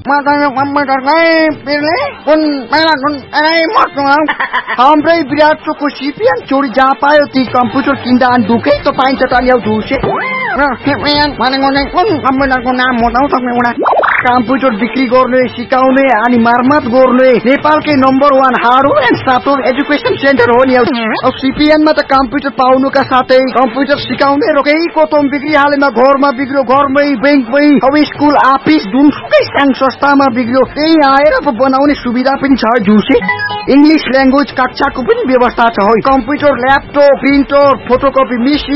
matanya komputer kai pilih pun melatun हाम्रै विराट चोकको CPN चोरी जहाँ पायो ती कम्प्युटर किन्दा अनि दुखे त पाइन्छ त ल्याउ झुसे र सिपिएन भनेको चाहिँ कुन कम्प्युटरको नाम बताउ तपाईँ एउटा कम्प्युटर बिक्री गर्ने सिकाउने अनि मर्मत गर्ने नेपालकै number 1 hardware and software education centre हो नि अब सिपिएनमा त कम्प्युटर पाउनुका साथै कम्प्युटर सिकाउने रोकै कोतम बिक्री हालेमा घरमा बिग्रियो घरमै बैंकमै अब स्कुल अफिस जुनसुकै संघ संस्थामा बिग्रियो त्यही आएर बनाउने सुविधा पनि छ झुसे इंग्लिश ल्याङ्ग्वेज कक्षाको पनि व्यवस्था छ हो computer laptop printer photocopy machine